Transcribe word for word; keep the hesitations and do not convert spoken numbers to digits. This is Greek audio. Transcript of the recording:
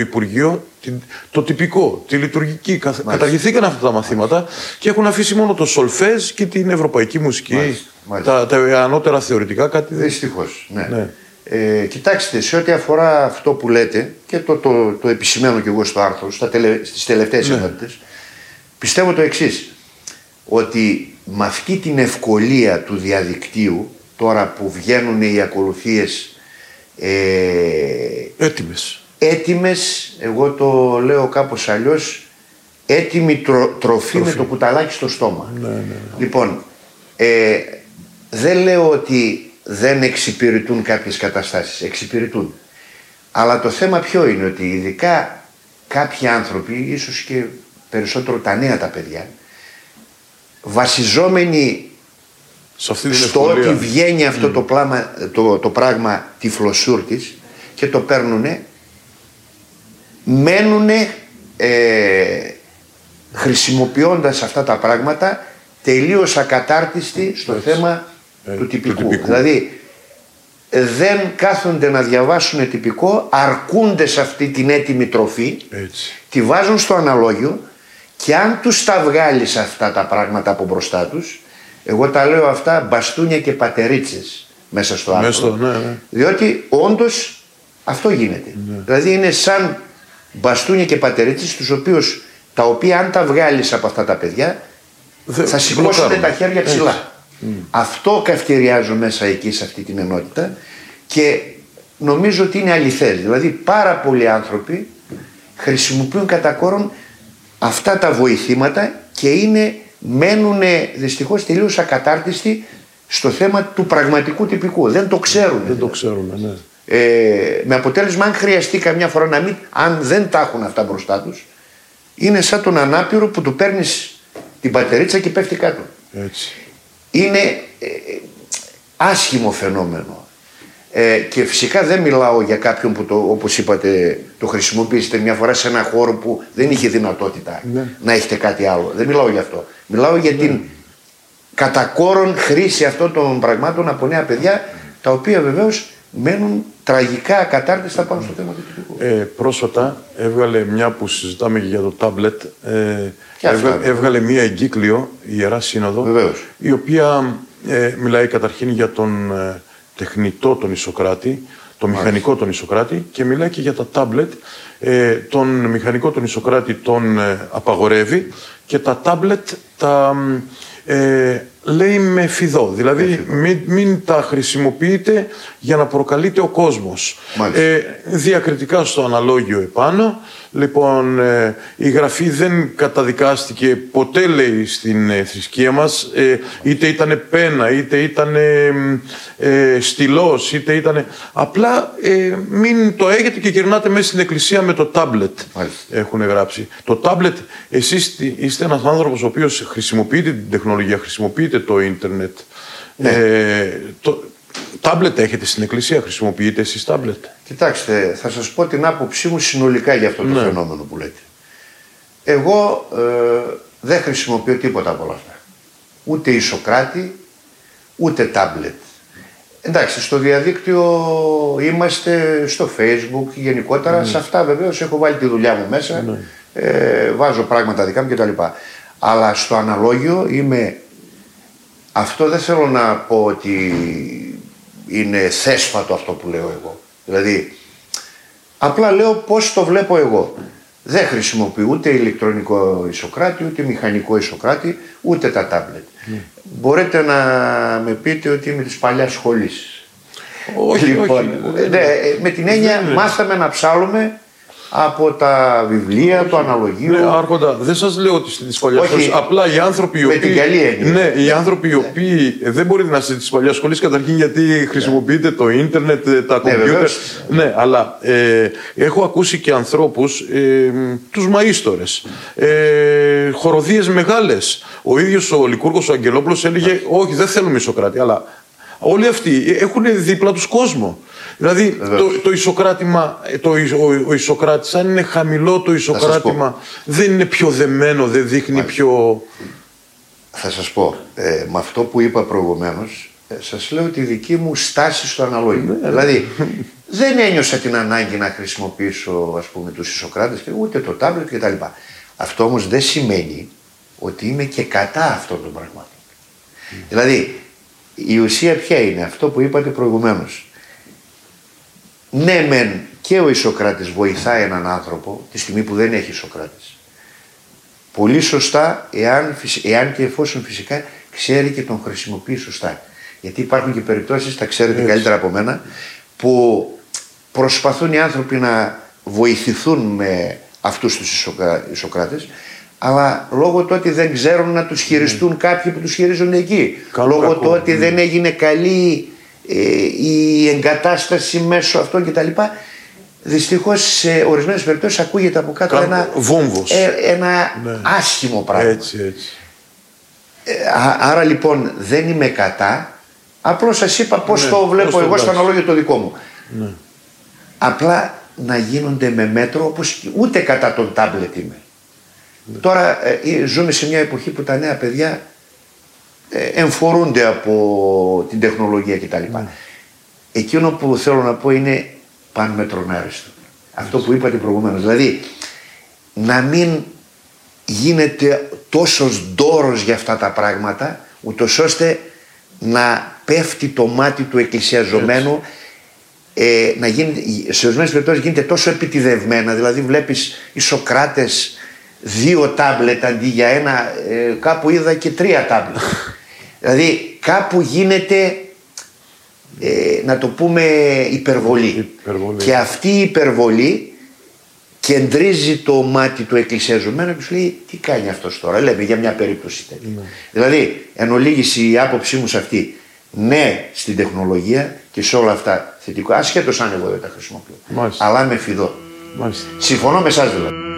Υπουργείο το τυπικό, τη λειτουργική. Μάλιστα. Καταργηθήκαν αυτά τα μαθήματα και έχουν αφήσει μόνο το σολφέζ και την ευρωπαϊκή μουσική. Μάλιστα. Μάλιστα. Τα, τα ανώτερα θεωρητικά κάτι. Δυστυχώς. Ναι. Ναι. Ε, κοιτάξτε, σε ό,τι αφορά αυτό που λέτε και το, το, το επισημαίνω και εγώ στο άρθρο, στα τελε, στις τελευταίες ναι. ενότητες, πιστεύω το εξής. Ότι με αυτή την ευκολία του διαδικτύου, τώρα που βγαίνουν οι ακολουθίες ε, έτοιμες. Έτοιμες, εγώ το λέω κάπως αλλιώς, έτοιμη τρο, τροφή, τροφή με το κουταλάκι στο στόμα. Ναι, ναι, ναι. Λοιπόν, ε, δεν λέω ότι δεν εξυπηρετούν κάποιες καταστάσεις, εξυπηρετούν. Αλλά το θέμα ποιο είναι, ότι ειδικά κάποιοι άνθρωποι, ίσως και περισσότερο τα νέα τα παιδιά, βασιζόμενοι στο ότι βγαίνει αυτό mm. το, πλάμα, το, το πράγμα τυφλοσούρτης και το παίρνουνε, μένουνε ε, χρησιμοποιώντας αυτά τα πράγματα τελείως ακατάρτιστοι στο Έτσι. θέμα ε, του, τυπικού. του τυπικού. Δηλαδή δεν κάθονται να διαβάσουν τυπικό, αρκούνται σε αυτή την έτοιμη τροφή, Έτσι. τη βάζουν στο αναλόγιο και αν τους τα βγάλεις αυτά τα πράγματα από μπροστά τους, εγώ τα λέω αυτά μπαστούνια και πατερίτσες μέσα στο άρθρο, ναι, ναι. διότι όντως αυτό γίνεται. Ναι. Δηλαδή είναι σαν μπαστούνια και πατερίτσες, τους οποίους, τα οποία αν τα βγάλεις από αυτά τα παιδιά Δε, θα σηκώσουν τα χέρια ψηλά. Mm. Αυτό καυτηριάζω μέσα εκεί σε αυτή την ενότητα και νομίζω ότι είναι αληθές. Δηλαδή πάρα πολλοί άνθρωποι χρησιμοποιούν κατά κόρον αυτά τα βοηθήματα και είναι, μένουν δυστυχώς τελείως ακατάρτιστοι στο θέμα του πραγματικού τυπικού. Δεν το ξέρουν. Δεν το ξέρουν, ναι. Ε, με αποτέλεσμα, αν χρειαστεί καμιά φορά να μην, αν δεν τα έχουν αυτά μπροστά τους, είναι σαν τον ανάπηρο που του παίρνεις την πατερίτσα και πέφτει κάτω. Έτσι. Είναι ε, άσχημο φαινόμενο. Ε, και φυσικά δεν μιλάω για κάποιον που, το, όπως είπατε, το χρησιμοποιήσετε μια φορά σε ένα χώρο που δεν είχε δυνατότητα ναι. να έχετε κάτι άλλο. Δεν μιλάω για αυτό. Μιλάω για ναι. την κατά κόρον χρήση αυτών των πραγμάτων από νέα παιδιά, τα οποία βεβαίως μένουν τραγικά ακατάρτιστα πάνω στο θέμα του τυπικού. Ε, πρόσφατα έβγαλε, μια που συζητάμε για το τάμπλετ, ε, έβγα, έβγαλε μια εγκύκλιο, η Ιερά Σύνοδο, βεβαίως. Η οποία ε, μιλάει καταρχήν για τον ε, τεχνητό τον Ισοκράτη, τον Μάλιστα. μηχανικό τον Ισοκράτη και μιλάει και για τα τάμπλετ. Ε, τον μηχανικό τον Ισοκράτη τον ε, απαγορεύει και τα τάμπλετ τα... Ε, λέει με φιδό, δηλαδή μην, μην τα χρησιμοποιείτε για να προκαλείτε ο κόσμος. Ε, διακριτικά στο αναλόγιο επάνω. Λοιπόν, ε, η γραφή δεν καταδικάστηκε ποτέ, λέει, στην ε, θρησκεία μας, ε, είτε ήταν πένα, είτε ήταν ε, στυλός, είτε ήταν... Απλά ε, μην το έχετε και γυρνάτε μέσα στην εκκλησία με το τάμπλετ, έχουν γράψει. Το τάμπλετ, εσείς είστε ένας άνθρωπος ο οποίος χρησιμοποιείτε την τεχνολογία, χρησιμοποιείτε το ίντερνετ. Ναι. Ε, το, τάμπλετ έχετε στην εκκλησία, χρησιμοποιείτε εσείς τάμπλετ? Κοιτάξτε, θα σας πω την άποψή μου συνολικά για αυτό το ναι. φαινόμενο που λέτε. Εγώ ε, δεν χρησιμοποιώ τίποτα από όλα αυτά. Ούτε Ισοκράτη, ούτε τάμπλετ. Εντάξει, στο διαδίκτυο είμαστε, στο Facebook γενικότερα, ναι. σε αυτά βεβαίως έχω βάλει τη δουλειά μου μέσα, ναι. ε, βάζω πράγματα δικά μου κτλ. Αλλά στο αναλόγιο είμαι, αυτό δεν θέλω να πω ότι είναι θέσφατο αυτό που λέω εγώ. Δηλαδή, απλά λέω πώς το βλέπω εγώ. Δεν χρησιμοποιώ ούτε ηλεκτρονικό Ισοκράτη, ούτε μηχανικό Ισοκράτη, ούτε τα τάμπλετ. Mm. Μπορείτε να με πείτε ότι είμαι της παλιάς σχολής. Όχι, λοιπόν, όχι. Ναι, με την έννοια δεν μάθαμε να ψάλουμε από τα βιβλία, όχι. το αναλογείο. Ναι, Άρχοντα, δεν σας λέω ότι είστε της παλιάς σχολής. Απλά οι άνθρωποι οι οποίοι. Με την καλή έννοια. Ναι, οι άνθρωποι οι οποίοι δεν μπορείτε να είστε της παλιάς σχολής, καταρχήν γιατί χρησιμοποιείτε ναι. το ίντερνετ, τα κομπιούτερ. Ναι, ναι, αλλά ε, έχω ακούσει και ανθρώπους, ε, τους μαΐστορες, ε, χοροδίες μεγάλες. Ο ίδιος ο Λικούργος ο Αγγελόπουλος έλεγε: όχι, δεν θέλουμε Ισοκράτη, αλλά όλοι αυτοί έχουν δίπλα τους κόσμο. Δηλαδή το, το ισοκράτημα, το, ο, ο Ισοκράτης, αν είναι χαμηλό το ισοκράτημα, δεν είναι πιο δεμένο, δεν δείχνει Μάλιστα. πιο... Θα σας πω, ε, με αυτό που είπα προηγουμένως, σας λέω τη δική μου στάση στο αναλόγιο. Ναι. Δηλαδή δεν ένιωσα την ανάγκη να χρησιμοποιήσω, ας πούμε, τους Ισοκράτες και ούτε το τάμπλετ κτλ. Αυτό όμως δεν σημαίνει ότι είμαι και κατά αυτών των πραγμάτων. Mm. Δηλαδή η ουσία ποια είναι, αυτό που είπατε προηγουμένως. Ναι μεν και ο Ισοκράτης βοηθάει έναν άνθρωπο τη στιγμή που δεν έχει Ισοκράτης. Πολύ σωστά, εάν, εάν και εφόσον φυσικά ξέρει και τον χρησιμοποιεί σωστά. Γιατί υπάρχουν και περιπτώσεις, τα ξέρετε Έτσι. καλύτερα από μένα, που προσπαθούν οι άνθρωποι να βοηθηθούν με αυτούς τους Ισοκράτες, αλλά λόγω του ότι δεν ξέρουν να τους χειριστούν mm. κάποιοι που τους χειρίζονται εκεί. Καλό λόγω κακό. του ότι mm. δεν έγινε καλή ε, η εγκατάσταση μέσω αυτών κτλ. Δυστυχώς σε ορισμένες περιπτώσεις ακούγεται από κάτω Κα... ένα, ε, ένα ναι. άσχημο πράγμα. Έτσι, έτσι. Ε, άρα λοιπόν δεν είμαι κατά, απλώς σας είπα πώς ναι, το βλέπω εγώ στο αναλόγιο το δικό μου. Ναι. Απλά να γίνονται με μέτρο, όπως ούτε κατά τον τάμπλετ είμαι. Ναι. Τώρα ε, ζούμε σε μια εποχή που τα νέα παιδιά ε, εμφορούνται από την τεχνολογία κτλ. Ναι. Εκείνο που θέλω να πω είναι παν μετρονάριστο. Αυτό που είπατε προηγουμένως. Δηλαδή να μην γίνεται τόσος ντόρος για αυτά τα πράγματα, ούτως ώστε να πέφτει το μάτι του εκκλησιαζομένου, ε, να γίνει, σε ορισμένες περιπτώσεις γίνεται τόσο επιτηδευμένα. Δηλαδή βλέπεις οι Σοκράτες δύο τάμπλετ αντί για ένα, ε, κάπου είδα και τρία τάμπλετ. Δηλαδή κάπου γίνεται ε, να το πούμε υπερβολή. υπερβολή. Και αυτή η υπερβολή κεντρίζει το μάτι του εκκλησιαζομένου και σου λέει τι κάνει αυτός τώρα. Λέμε για μια περίπτωση τέτοια. Ναι. Δηλαδή εν ολίγηση η άποψή μου σε αυτή, ναι στην τεχνολογία και σε όλα αυτά θετικό, ασχέτως αν εγώ δεν τα χρησιμοποιώ. Μάλιστα. Αλλά με φιδώ. Μάλιστα. Συμφωνώ με εσάς δηλαδή.